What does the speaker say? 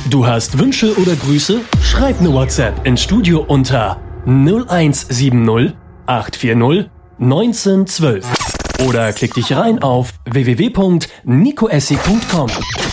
Du hast Wünsche oder Grüße? Schreib eine WhatsApp ins Studio unter 0170 840 1912 oder klick dich rein auf www.nicoessig.com.